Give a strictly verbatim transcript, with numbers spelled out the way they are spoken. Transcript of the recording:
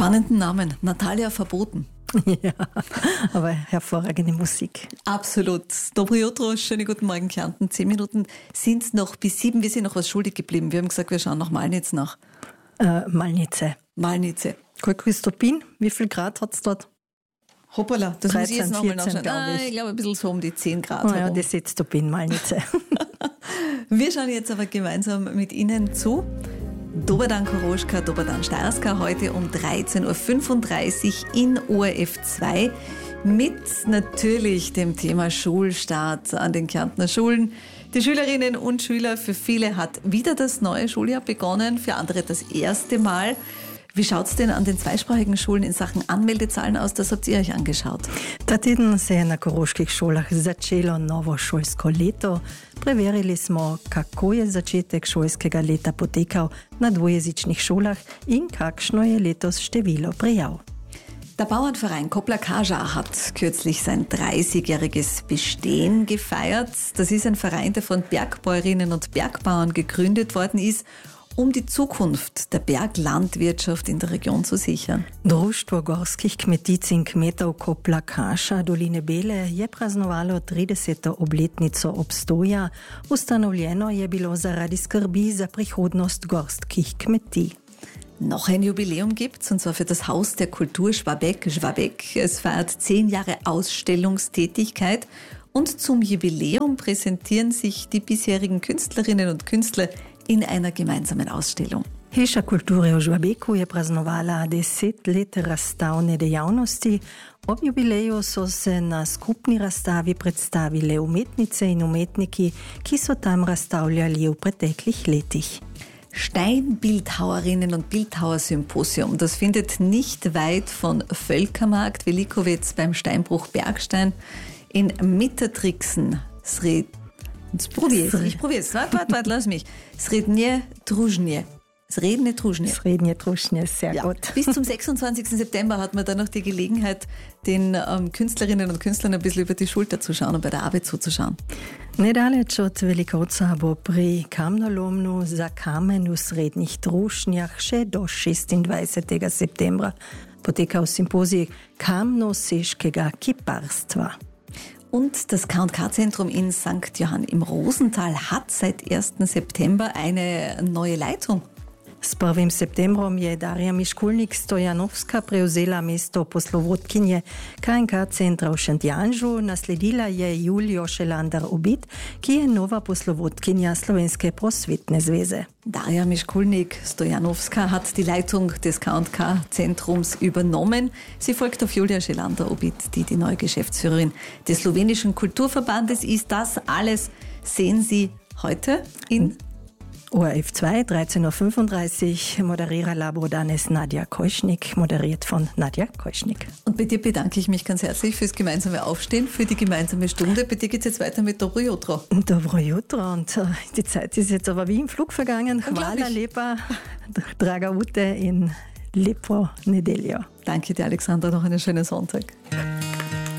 Spannenden Namen. Natalia Verboten. Ja, aber hervorragende Musik. Absolut. Dobro jutro, schönen guten Morgen Kärnten. Zehn Minuten sind es noch bis sieben. Wir sind noch was schuldig geblieben. Wir haben gesagt, wir schauen nach Malnitz nach. Äh, Malnice. Malnice. Kolkristopin, wie viel Grad hat es dort? Hoppala, das muss ich jetzt nochmal nachschauen. Glaube ah, ich. ich glaube ein bisschen so um die zehn Grad. Oh ja, herum. das ist Stopin, Malnice. Wir schauen jetzt aber gemeinsam mit Ihnen zu. Dober dan Koroschka, Dober dan Steierska, heute um dreizehn Uhr fünfunddreißig in O R F zwei mit natürlich dem Thema Schulstart an den Kärntner Schulen. Die Schülerinnen und Schüler, für viele hat wieder das neue Schuljahr begonnen, für andere das erste Mal. Wie schaut es denn an den zweisprachigen Schulen in Sachen Anmeldezahlen aus? Das habt ihr euch angeschaut. Ta teden se je na koroških šolah začelo novo šolsko leto. Preverili smo, kako je začetek šolskega leta potekal na dvojezičnih šolah in kakšno je letos število prijav. Der Bauernverein Kopla-Kaja hat kürzlich sein dreißigjähriges Bestehen gefeiert. Das ist ein Verein, der von Bergbäuerinnen und Bergbauern gegründet worden ist, um die Zukunft der Berglandwirtschaft in der Region zu sichern. Društvo gorskih kmetic in kmetov Kopla-Kaša Doline Bele je praznovalo trideseto obletnico obstoja. Ustanovljeno je bilo zaradi skrbi za prihodnost gorskih kmetij. Noch ein Jubiläum gibt's, und zwar für das Haus der Kultur Schwabeck. Schwabeck, es feiert zehn Jahre Ausstellungstätigkeit. Und zum Jubiläum präsentieren sich die bisherigen Künstlerinnen und Künstler in einer gemeinsamen Ausstellung. Hiša kulture v Žvabeku je praznovala deset let razstavne dejavnosti. Ob jubileju so se na skupni razstavi predstavile umetnice in umetniki, ki so tam razstavljali v preteklih letih. Steinbildhauerinnen und Bildhauersymposium. Das findet nicht weit von Völkermarkt Velikowitz beim Steinbruch Bergstein in Mittertrixen. Sred Jetzt probier's. Ich probier's. Warte, warte, warte, lass mich. Srednje Družnje. Srednje Družnje. Srednje Družnje, sehr ja. gut. Bis zum sechsundzwanzigsten September hat man dann noch die Gelegenheit, den ähm, Künstlerinnen und Künstlern ein bisschen über die Schulter zu schauen und bei der Arbeit zuzuschauen. Nedaleč od Velikovca bo pri kamnolomnu za kamen v srednjih Družnjah še do šestindvajsetega septembra potekal simpozij kamnoseškega kiparstva. Und das K und K-Zentrum in Sankt Johann im Rosental hat seit ersten September eine neue Leitung. S prvim septembrom je Darja Miškulnik Stojanovska prevzela mesto poslovodkinje K in K-centra v Šentjanžu, nasledila je Julijo Šelandar-Obid, ki je nova poslovodkinja Slovenske prosvetne zveze. Darja Miškulnik Stojanovska hat die Leitung des K und K-Zentrums übernommen. Sie folgt auf Julia Šelandar-Obid, die die neue Geschäftsführerin des slowenischen Kulturverbandes ist. Das alles sehen Sie heute in O R F zwei, dreizehn Uhr fünfunddreißig, Moderierer Labo danes Nadja Koischnik, moderiert von Nadja Koischnik. Und bei dir bedanke ich mich ganz herzlich fürs gemeinsame Aufstehen, für die gemeinsame Stunde. Bei dir geht es jetzt weiter mit Dobro jutro. Dobro jutro, und uh, die Zeit ist jetzt aber wie im Flug vergangen. Hvala lepa, draga Ute, in lepo nedeljo. Danke dir, Alexandra, noch einen schönen Sonntag.